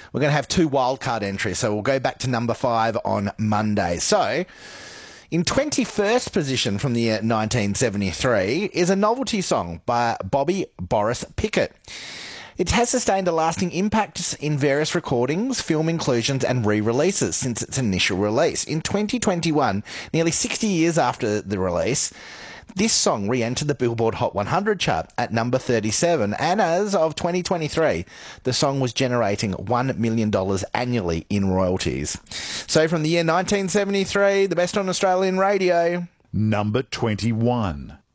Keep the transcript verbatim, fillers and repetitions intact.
we're going to have two wildcard entries, so we'll go back to number five on Monday. So, in twenty-first position from the year nineteen seventy-three is a novelty song by Bobby Boris Pickett. It has sustained a lasting impact in various recordings, film inclusions and re-releases since its initial release. In twenty twenty-one, nearly sixty years after the release, this song re-entered the Billboard Hot one hundred chart at number thirty-seven, and as of twenty twenty-three, the song was generating one million dollars annually in royalties. So from the year nineteen seventy-three, the best on Australian radio. Number twenty-one.